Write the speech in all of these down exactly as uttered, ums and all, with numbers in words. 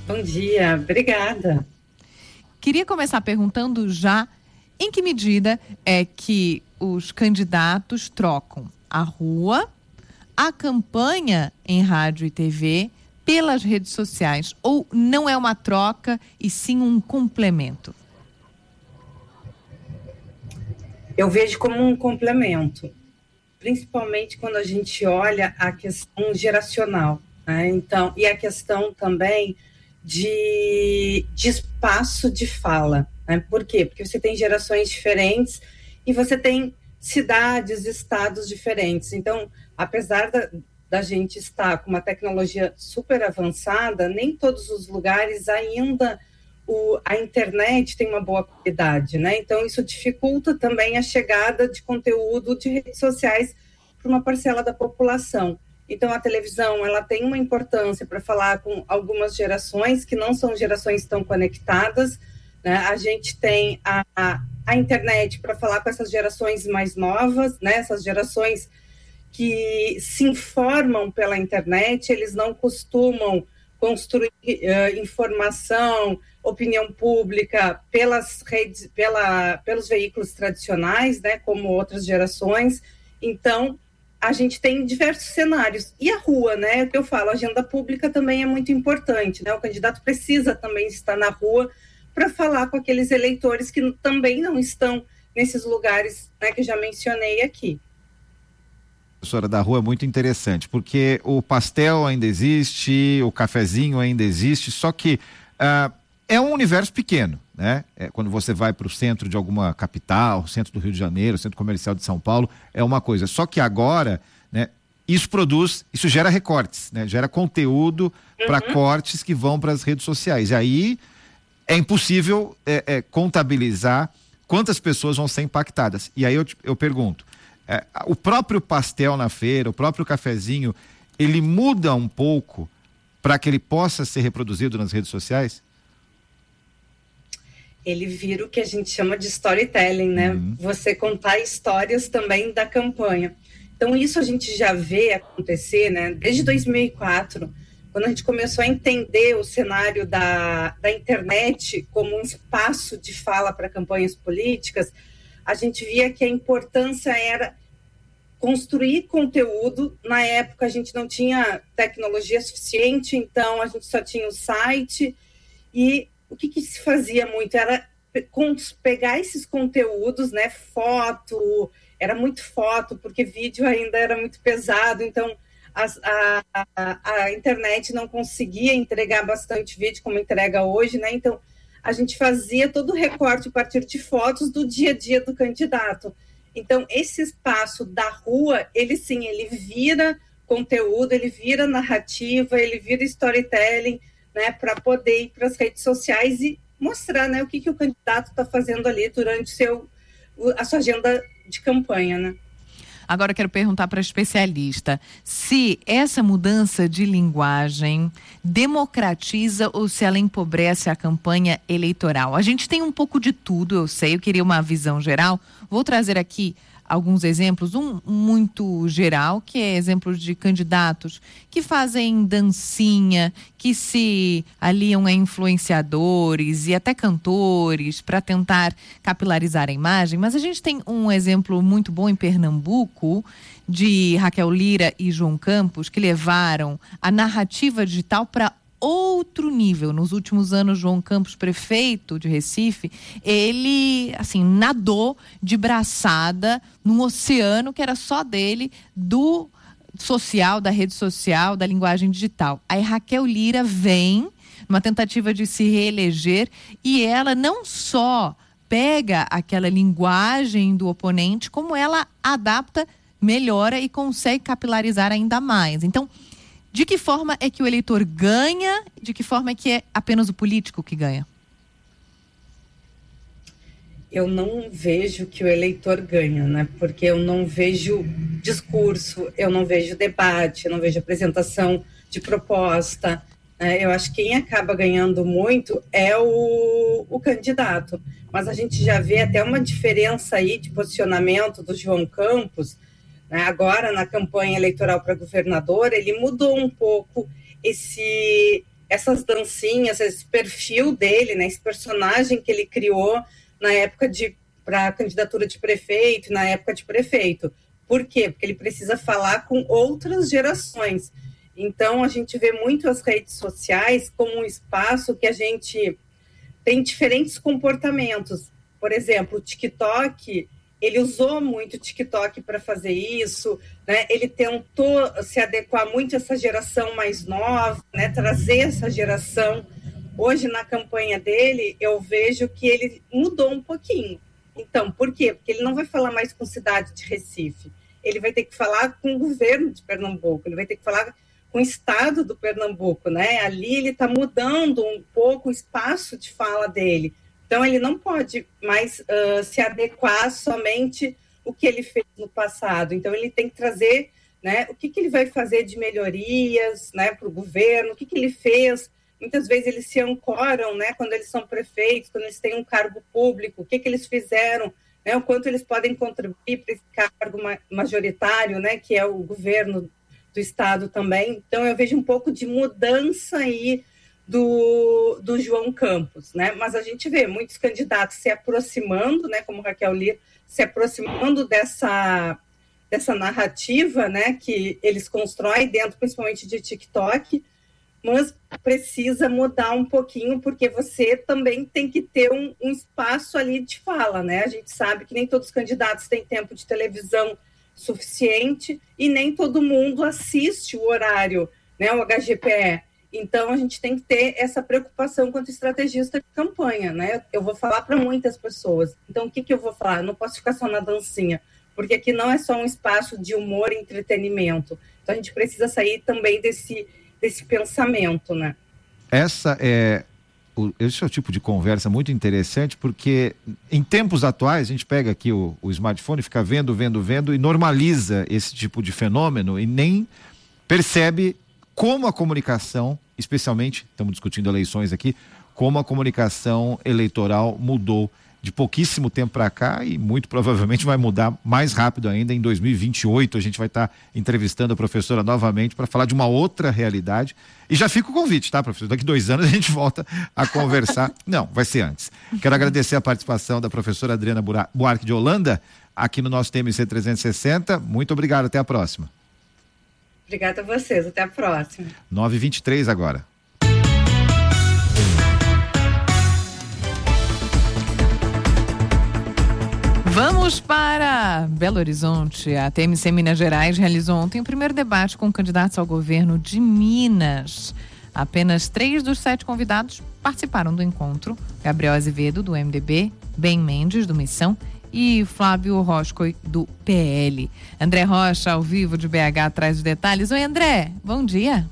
Bom dia, obrigada. Queria começar perguntando já em que medida é que os candidatos trocam a rua, a campanha em rádio e T V pelas redes sociais, ou não é uma troca e sim um complemento? Eu vejo como um complemento, principalmente quando a gente olha a questão geracional, né? Então, e a questão também de, de espaço de fala, né? Por quê? Porque você tem gerações diferentes e você tem cidades, estados diferentes. Então, apesar da, da gente estar com uma tecnologia super avançada, nem todos os lugares ainda o, a internet tem uma boa qualidade, né? Então, isso dificulta também a chegada de conteúdo de redes sociais para uma parcela da população. Então, a televisão, ela tem uma importância para falar com algumas gerações que não são gerações tão conectadas, né? A gente tem a, a, a internet para falar com essas gerações mais novas, né? Essas gerações que se informam pela internet, eles não costumam construir uh, informação, opinião pública pelas redes, pela, pelos veículos tradicionais, né? Como outras gerações. Então, a gente tem diversos cenários. E a rua, né? O que eu falo, a agenda pública também é muito importante, né? O candidato precisa também estar na rua para falar com aqueles eleitores que também não estão nesses lugares, né, que eu já mencionei aqui. Professora, da rua é muito interessante, porque o pastel ainda existe, o cafezinho ainda existe, só que uh, é um universo pequeno, né? É, quando você vai para o centro de alguma capital, centro do Rio de Janeiro, centro comercial de São Paulo, é uma coisa. Só que agora, né, isso produz, isso gera recortes, né? Gera conteúdo uhum. para cortes que vão para as redes sociais. E aí é impossível é, é, contabilizar quantas pessoas vão ser impactadas. E aí eu, eu pergunto, é, o próprio pastel na feira, o próprio cafezinho, ele muda um pouco para que ele possa ser reproduzido nas redes sociais? Ele vira o que a gente chama de storytelling, né? Uhum. Você contar histórias também da campanha. Então, isso a gente já vê acontecer, né? Desde dois mil e quatro, quando a gente começou a entender o cenário da, da internet como um espaço de fala para campanhas políticas, a gente via que a importância era construir conteúdo. Na época, a gente não tinha tecnologia suficiente, então a gente só tinha o site. E o que, que se fazia muito era pegar esses conteúdos, né? Foto, era muito foto, porque vídeo ainda era muito pesado, então a, a, a internet não conseguia entregar bastante vídeo como entrega hoje, né? Então a gente fazia todo o recorte a partir de fotos do dia a dia do candidato. Então esse espaço da rua, ele sim, ele vira conteúdo, ele vira narrativa, ele vira storytelling, né, para poder ir para as redes sociais e mostrar, né, o que, que o candidato está fazendo ali durante seu, a sua agenda de campanha, né? Agora eu quero perguntar para a especialista se essa mudança de linguagem democratiza ou se ela empobrece a campanha eleitoral. A gente tem um pouco de tudo, eu sei, eu queria uma visão geral. Vou trazer aqui alguns exemplos, um muito geral, que é exemplos de candidatos que fazem dancinha, que se aliam a influenciadores e até cantores para tentar capilarizar a imagem, mas a gente tem um exemplo muito bom em Pernambuco, de Raquel Lira e João Campos, que levaram a narrativa digital para outro nível. Nos últimos anos, João Campos, prefeito de Recife, ele, assim, nadou de braçada num oceano que era só dele, do social, da rede social, da linguagem digital. Aí Raquel Lira vem numa tentativa de se reeleger e ela não só pega aquela linguagem do oponente, como ela adapta, melhora e consegue capilarizar ainda mais. Então, de que forma é que o eleitor ganha? De que forma é que é apenas o político que ganha? Eu não vejo que o eleitor ganha, né? Porque eu não vejo discurso, eu não vejo debate, eu não vejo apresentação de proposta. Né? Eu acho que quem acaba ganhando muito é o, o candidato. Mas a gente já vê até uma diferença aí de posicionamento do João Campos. Agora, na campanha eleitoral para governador, ele mudou um pouco esse, essas dancinhas, esse perfil dele, né, esse personagem que ele criou na época de para a candidatura de prefeito, na época de prefeito. Por quê? Porque ele precisa falar com outras gerações. Então, a gente vê muito as redes sociais como um espaço que a gente tem diferentes comportamentos. Por exemplo, o TikTok, ele usou muito o TikTok para fazer isso, né? Ele tentou se adequar muito a essa geração mais nova, né? Trazer essa geração. Hoje, na campanha dele, eu vejo que ele mudou um pouquinho. Então, por quê? Porque ele não vai falar mais com cidade de Recife, ele vai ter que falar com o governo de Pernambuco, ele vai ter que falar com o estado do Pernambuco, né? Ali ele está mudando um pouco o espaço de fala dele. Então, ele não pode mais uh, se adequar somente o que ele fez no passado. Então, ele tem que trazer, né, o que, que ele vai fazer de melhorias, né, para o governo, o que, que ele fez. Muitas vezes eles se ancoram, né, quando eles são prefeitos, quando eles têm um cargo público, o que, que eles fizeram, né, o quanto eles podem contribuir para esse cargo majoritário, né, que é o governo do estado também. Então, eu vejo um pouco de mudança aí do, do João Campos, né, mas a gente vê muitos candidatos se aproximando, né, como Raquel Lira, se aproximando dessa, dessa narrativa, né, que eles constroem dentro, principalmente de TikTok, mas precisa mudar um pouquinho, porque você também tem que ter um, um espaço ali de fala, né? A gente sabe que nem todos os candidatos têm tempo de televisão suficiente e nem todo mundo assiste o horário, né? O H G P E. Então, a gente tem que ter essa preocupação quanto estrategista de campanha, né? Eu vou falar para muitas pessoas. Então, o que, que eu vou falar? Eu não posso ficar só na dancinha, porque aqui não é só um espaço de humor e entretenimento. Então, a gente precisa sair também desse... desse pensamento, né? Essa é o, esse é o tipo de conversa muito interessante, porque em tempos atuais a gente pega aqui o, o smartphone, fica vendo, vendo, vendo e normaliza esse tipo de fenômeno e nem percebe como a comunicação, especialmente, estamos discutindo eleições aqui, como a comunicação eleitoral mudou de pouquíssimo tempo para cá e muito provavelmente vai mudar mais rápido ainda. Em dois mil e vinte e oito a gente vai estar tá entrevistando a professora novamente para falar de uma outra realidade. E já fica o convite, tá, professor? Daqui dois anos a gente volta a conversar. Não, vai ser antes. Quero agradecer a participação da professora Adriana Buarque de Holanda aqui no nosso T M C trezentos e sessenta. Muito obrigado, até a próxima. Obrigada a vocês, até a próxima. nove e vinte e três agora. Vamos para Belo Horizonte. A T M C Minas Gerais realizou ontem o primeiro debate com candidatos ao governo de Minas. Apenas três dos sete convidados participaram do encontro. Gabriel Azevedo, do M D B, Ben Mendes, do Missão, e Flávio Roscoe, do P L. André Rocha, ao vivo de B H, traz os detalhes. Oi, André, bom dia.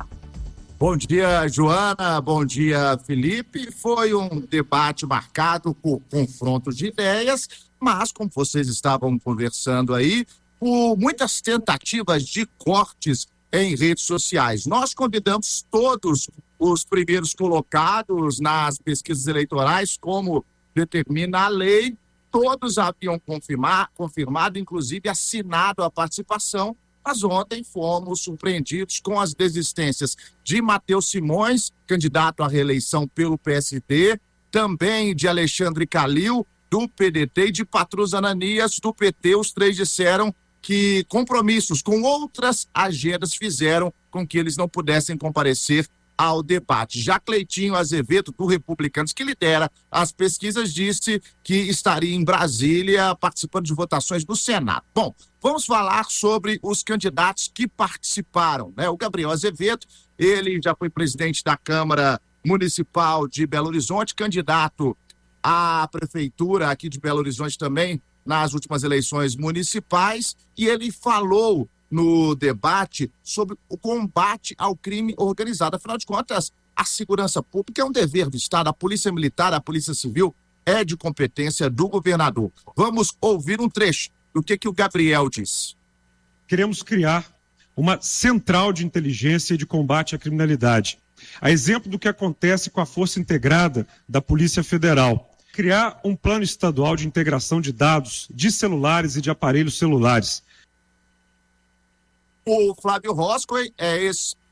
Bom dia, Joana. Bom dia, Felipe. Foi um debate marcado por confrontos de ideias, mas, como vocês estavam conversando aí, por muitas tentativas de cortes em redes sociais. Nós convidamos todos os primeiros colocados nas pesquisas eleitorais, como determina a lei. Todos haviam confirmar, confirmado, inclusive assinado a participação, mas ontem fomos surpreendidos com as desistências de Matheus Simões, candidato à reeleição pelo P S D, também de Alexandre Calil, do P D T, e de Patrus Ananias, do P T. Os três disseram que compromissos com outras agendas fizeram com que eles não pudessem comparecer ao debate. Já Cleitinho Azevedo, do Republicanos, que lidera as pesquisas, disse que estaria em Brasília participando de votações no Senado. Bom, vamos falar sobre os candidatos que participaram, né? O Gabriel Azevedo, ele já foi presidente da Câmara Municipal de Belo Horizonte, candidato à prefeitura aqui de Belo Horizonte também nas últimas eleições municipais, e ele falou no debate sobre o combate ao crime organizado. Afinal de contas, a segurança pública é um dever do Estado, a Polícia Militar, a Polícia Civil é de competência do governador. Vamos ouvir um trecho do que, que o Gabriel disse. Queremos criar uma central de inteligência e de combate à criminalidade. A exemplo do que acontece com a Força Integrada da Polícia Federal. Criar um plano estadual de integração de dados de celulares e de aparelhos celulares. O Flávio Roscoe é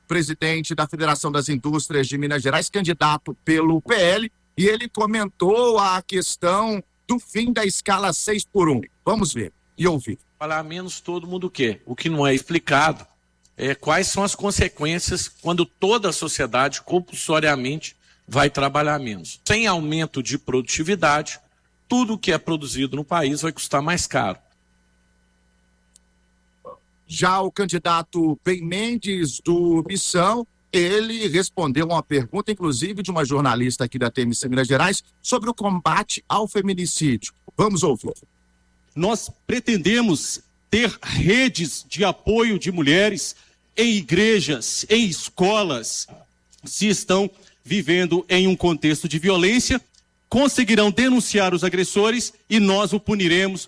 presidente da Federação das Indústrias de Minas Gerais, candidato pelo P L, e ele comentou a questão do fim da escala seis por um. Vamos ver e ouvir. Falar menos todo mundo quer. O que não é explicado é quais são as consequências quando toda a sociedade compulsoriamente vai trabalhar menos. Sem aumento de produtividade, tudo que é produzido no país vai custar mais caro. Já o candidato Ben Mendes, do Missão, ele respondeu uma pergunta, inclusive, de uma jornalista aqui da T M C Minas Gerais, sobre o combate ao feminicídio. Vamos ouvir. Nós pretendemos ter redes de apoio de mulheres em igrejas, em escolas, se estão vivendo em um contexto de violência, conseguirão denunciar os agressores e nós o puniremos.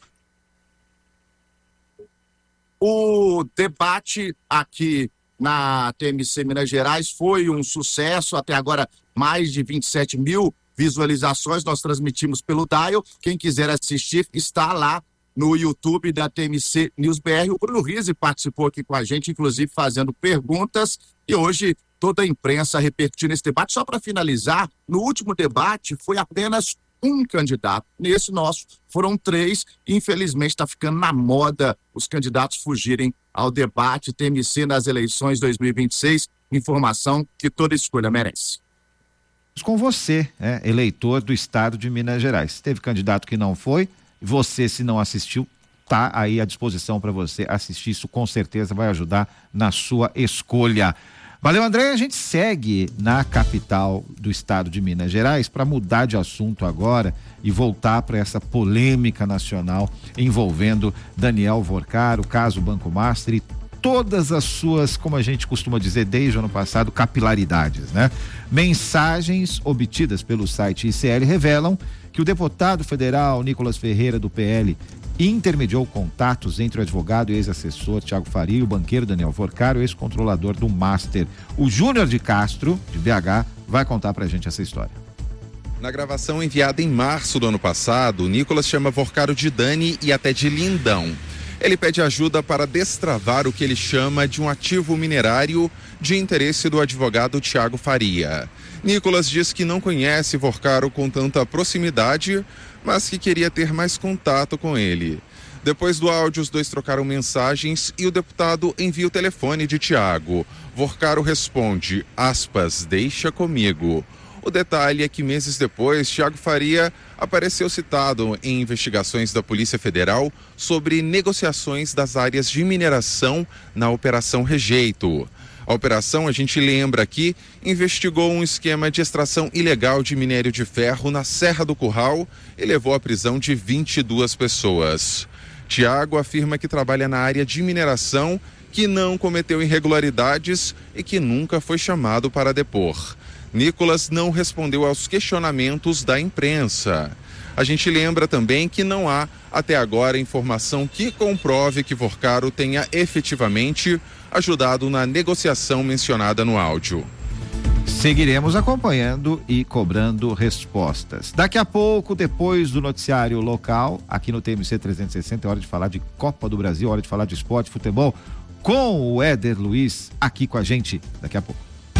O debate aqui na T M C Minas Gerais foi um sucesso, até agora mais de vinte e sete mil visualizações, nós transmitimos pelo Dial, quem quiser assistir está lá no YouTube da T M C News B R. O Bruno Rizzi participou aqui com a gente, inclusive fazendo perguntas, e hoje toda a imprensa repercutindo esse debate. Só para finalizar, no último debate foi apenas um candidato. Nesse nosso foram três, e infelizmente está ficando na moda os candidatos fugirem ao debate. T M C nas eleições dois mil e vinte e seis, informação que toda escolha merece. Com você, é, eleitor do estado de Minas Gerais. Teve candidato que não foi, você, se não assistiu, tá aí à disposição para você assistir. Isso com certeza vai ajudar na sua escolha. Valeu, André. A gente segue na capital do estado de Minas Gerais para mudar de assunto agora e voltar para essa polêmica nacional envolvendo Daniel Vorcar, o caso Banco Master e todas as suas, como a gente costuma dizer desde o ano passado, capilaridades, né? Mensagens obtidas pelo site I C L revelam que o deputado federal Nicolas Ferreira, do P L, intermediou contatos entre o advogado e ex-assessor Thiago Faria e o banqueiro Daniel Vorcar, o ex-controlador do Master. O Júnior de Castro, de B H, vai contar pra gente essa história. Na gravação enviada em março do ano passado, Nicolas chama Vorcaro de Dani e até de lindão. Ele pede ajuda para destravar o que ele chama de um ativo minerário de interesse do advogado Thiago Faria. Nicolas diz que não conhece Vorcaro com tanta proximidade, mas que queria ter mais contato com ele. Depois do áudio, os dois trocaram mensagens e o deputado envia o telefone de Thiago. Vorcaro responde, aspas, deixa comigo. O detalhe é que meses depois, Thiago Faria apareceu citado em investigações da Polícia Federal sobre negociações das áreas de mineração na Operação Rejeito. A operação, a gente lembra aqui, investigou um esquema de extração ilegal de minério de ferro na Serra do Curral e levou à prisão de vinte e duas pessoas. Thiago afirma que trabalha na área de mineração, que não cometeu irregularidades e que nunca foi chamado para depor. Nicolas não respondeu aos questionamentos da imprensa. A gente lembra também que não há, até agora, informação que comprove que Vorcaro tenha efetivamente ajudado na negociação mencionada no áudio. Seguiremos acompanhando e cobrando respostas. Daqui a pouco, depois do noticiário local, aqui no T M C trezentos e sessenta, é hora de falar de Copa do Brasil, hora de falar de esporte, futebol, com o Éder Luiz aqui com a gente daqui a pouco.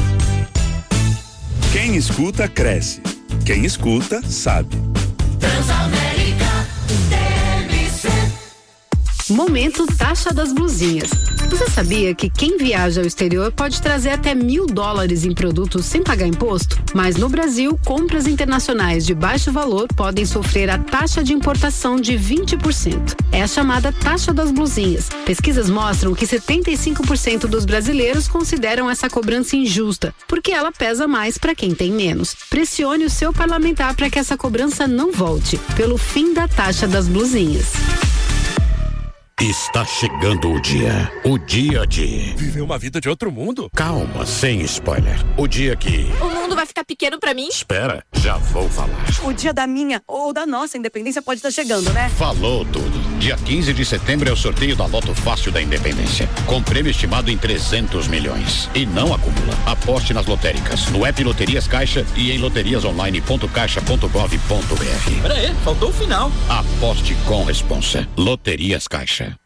Quem escuta, cresce. Quem escuta, sabe. Transamérica, T M C. Momento Taxa das Blusinhas. Você sabia que quem viaja ao exterior pode trazer até mil dólares em produtos sem pagar imposto? Mas no Brasil, compras internacionais de baixo valor podem sofrer a taxa de importação de vinte por cento. É a chamada taxa das blusinhas. Pesquisas mostram que setenta e cinco por cento dos brasileiros consideram essa cobrança injusta, porque ela pesa mais para quem tem menos. Pressione o seu parlamentar para que essa cobrança não volte, pelo fim da taxa das blusinhas. Está chegando o dia. O dia de... viver uma vida de outro mundo? Calma, sem spoiler. O dia que... o mundo vai ficar pequeno pra mim? Espera, já vou falar. O dia da minha ou da nossa independência pode estar chegando, né? Falou tudo. Dia quinze de setembro é o sorteio da Loto Fácil da Independência. Com prêmio estimado em trezentos milhões. E não acumula. Aposte nas lotéricas, no app Loterias Caixa e em loterias online ponto caixa ponto gov ponto br. Pera aí, faltou o final. Aposte com responsa. Loterias Caixa.